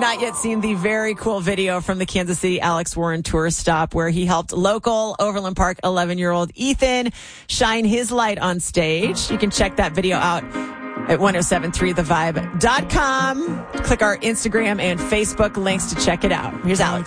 not yet seen the very cool video from the Kansas City Alex Warren tour stop where he helped local Overland Park 11-year-old Ethan shine his light on stage, you can check that video out at 1073thevibe.com. Click our Instagram and Facebook links to check it out. Here's Alex.